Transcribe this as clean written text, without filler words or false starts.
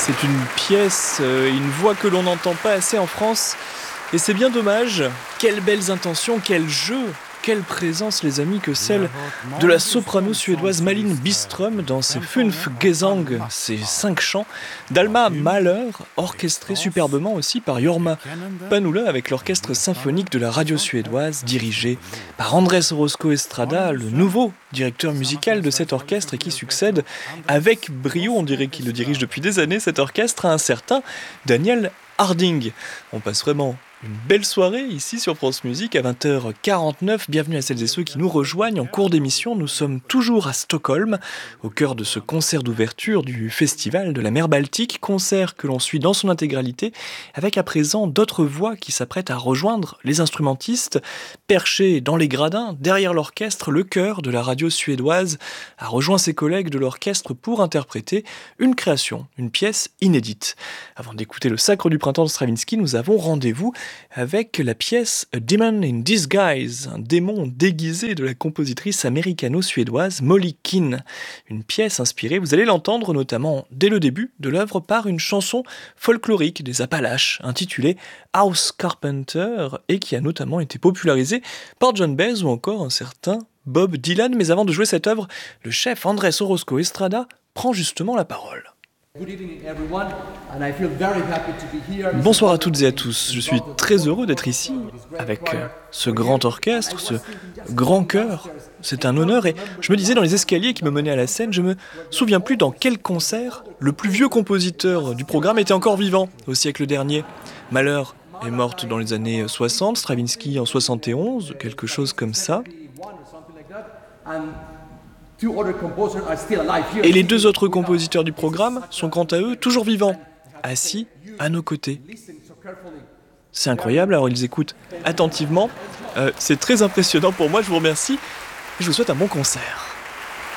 C'est une pièce, une voix que l'on n'entend pas assez en France. Et c'est bien dommage. Quelles belles intentions, quel jeu, quelle présence les amis que celle de la soprano suédoise Malin Byström dans ses Fünf Gesang, ses 5 chants, d'Alma Mahler, orchestré superbement aussi par Jorma Panula avec l'orchestre symphonique de la radio suédoise dirigé par Andrés Orozco Estrada, le nouveau directeur musical de cet orchestre et qui succède avec brio, on dirait qu'il le dirige depuis des années cet orchestre, à un certain Daniel Harding. On passe vraiment une belle soirée ici sur France Musique à 20h49. Bienvenue à celles et ceux qui nous rejoignent en cours d'émission. Nous sommes toujours à Stockholm, au cœur de ce concert d'ouverture du Festival de la mer Baltique, concert que l'on suit dans son intégralité, avec à présent d'autres voix qui s'apprêtent à rejoindre les instrumentistes. Perché dans les gradins, derrière l'orchestre, le chœur de la radio suédoise a rejoint ses collègues de l'orchestre pour interpréter une création, une pièce inédite. Avant d'écouter le Sacre du printemps de Stravinsky, nous avons rendez-vous avec la pièce A Demon in Disguise, un démon déguisé de la compositrice américano-suédoise Molly Keane. Une pièce inspirée, vous allez l'entendre notamment dès le début de l'œuvre par une chanson folklorique des Appalaches intitulée House Carpenter et qui a notamment été popularisée par John Baez ou encore un certain Bob Dylan. Mais avant de jouer cette œuvre, le chef Andrés Orozco Estrada prend justement la parole. Bonsoir à toutes et à tous, je suis très heureux d'être ici avec ce grand orchestre, ce grand chœur, c'est un honneur et je me disais dans les escaliers qui me menaient à la scène, je me souviens plus dans quel concert le plus vieux compositeur du programme était encore vivant au siècle dernier. Mahler est morte dans les années 60, Stravinsky en 71, quelque chose comme ça. Et les deux autres compositeurs du programme sont quant à eux toujours vivants, assis à nos côtés. C'est incroyable, alors ils écoutent attentivement. C'est très impressionnant pour moi, je vous remercie et je vous souhaite un bon concert.